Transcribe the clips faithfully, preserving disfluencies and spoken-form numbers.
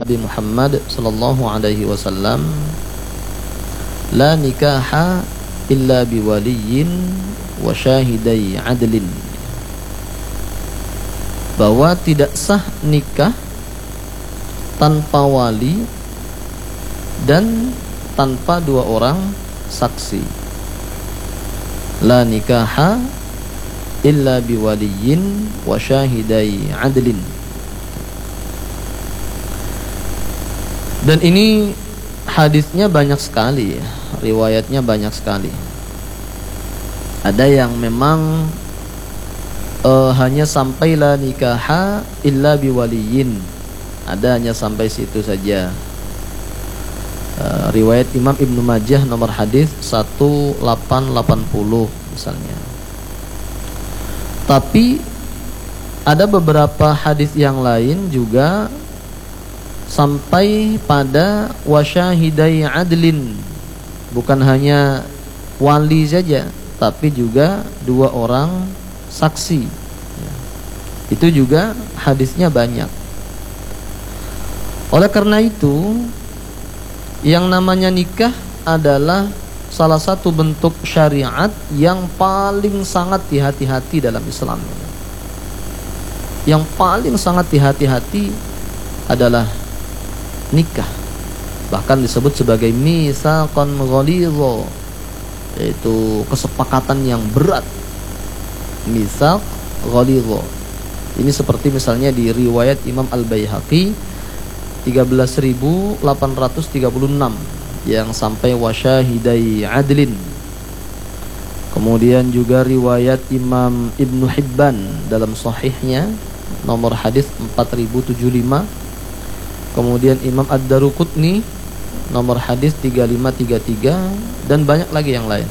Nabi Muhammad sallallahu alaihi wasallam, la nikaha illa biwaliyin wa syahidai adlin, bahwa tidak sah nikah tanpa wali dan tanpa dua orang saksi. La nikaha illa biwaliyin wa syahidai adlin. Dan ini hadisnya banyak sekali ya, riwayatnya banyak sekali. Ada yang memang uh, hanya sampai la nikaha illa biwaliyin, ada hanya sampai situ saja. Uh, riwayat Imam Ibnu Majah nomor hadis seribu delapan ratus delapan puluh misalnya. Tapi ada beberapa hadis yang lain juga sampai pada wasyahidai adlin, bukan hanya wali saja, tapi juga dua orang saksi ya. Itu juga hadisnya banyak. Oleh karena itu, yang namanya nikah adalah salah satu bentuk syariat yang paling sangat dihati-hati dalam Islam. Yang paling sangat dihati-hati adalah nikah. Bahkan disebut sebagai mitsaqan ghalidha, yaitu kesepakatan yang berat. Mitsaq ghalidha. Ini seperti misalnya di riwayat Imam Al-Baihaqi tiga belas ribu delapan ratus tiga puluh enam yang sampai wasyahidai adlin. Kemudian juga riwayat Imam Ibnu Hibban dalam sahihnya nomor hadis empat ribu tujuh puluh lima. Kemudian Imam Ad-Daruqutni nomor hadis tiga lima tiga tiga, dan banyak lagi yang lain.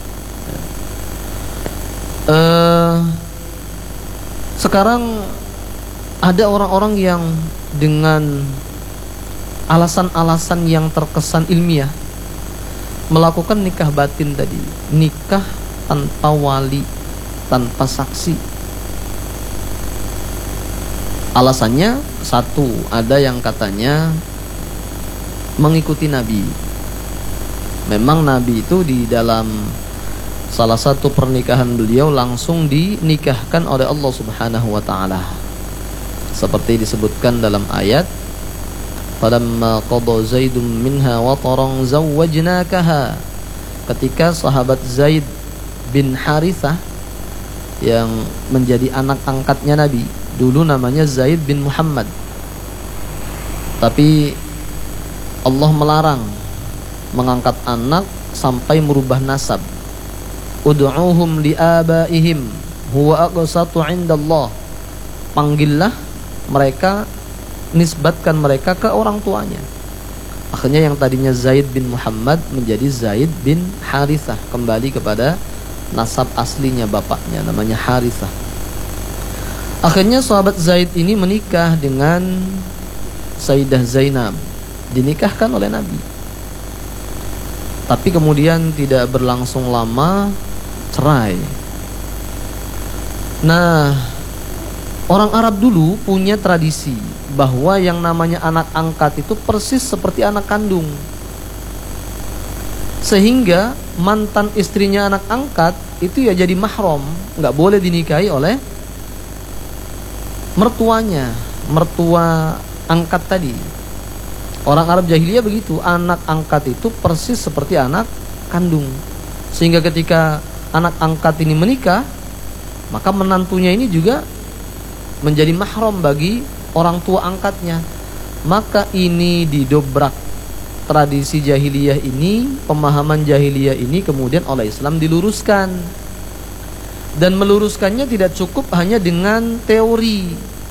Uh, sekarang ada orang-orang yang dengan alasan-alasan yang terkesan ilmiah melakukan nikah batin tadi, nikah tanpa wali, tanpa saksi. Alasannya satu, ada yang katanya mengikuti Nabi. Memang Nabi itu di dalam salah satu pernikahan beliau langsung dinikahkan oleh Allah Subhanahu wa taala. Seperti disebutkan dalam ayat, falamma qada Zaidun minha wataran zawwajnakaha. Ketika sahabat Zaid bin Harithah yang menjadi anak angkatnya Nabi, dulu namanya Zaid bin Muhammad, tapi Allah melarang mengangkat anak sampai merubah nasab. Ud'uuhum liabaihim huwa aqsatu 'indallah. Panggillah mereka, nisbatkan mereka ke orang tuanya. Akhirnya yang tadinya Zaid bin Muhammad menjadi Zaid bin Harithah, kembali kepada nasab aslinya bapaknya, namanya Harithah. Akhirnya sahabat Zaid ini menikah dengan Sayyidah Zainab, dinikahkan oleh Nabi. Tapi kemudian tidak berlangsung lama cerai. Nah, orang Arab dulu punya tradisi bahwa yang namanya anak angkat itu persis seperti anak kandung. Sehingga mantan istrinya anak angkat itu ya jadi mahram, nggak boleh dinikahi oleh mertuanya, mertua angkat tadi. Orang Arab jahiliyah begitu, anak angkat itu persis seperti anak kandung. Sehingga ketika anak angkat ini menikah, maka menantunya ini juga menjadi mahram bagi orang tua angkatnya. Maka ini didobrak tradisi jahiliyah ini, pemahaman jahiliyah ini kemudian oleh Islam diluruskan. Dan meluruskannya tidak cukup hanya dengan teori,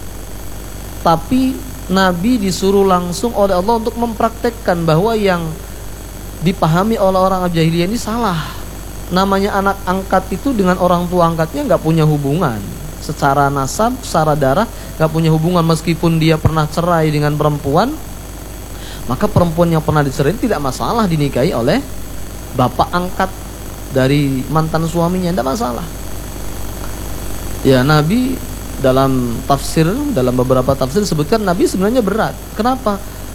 tapi Nabi disuruh langsung oleh Allah untuk mempraktekkan bahwa yang dipahami oleh orang Arab jahiliyah ini salah. Namanya anak angkat itu dengan orang tua angkatnya nggak punya hubungan secara nasab, secara darah, nggak punya hubungan. Meskipun dia pernah cerai dengan perempuan, maka perempuan yang pernah dicerai tidak masalah dinikahi oleh bapak angkat dari mantan suaminya, tidak masalah. Ya, Nabi dalam tafsir, dalam beberapa tafsir sebutkan Nabi sebenarnya berat. Kenapa?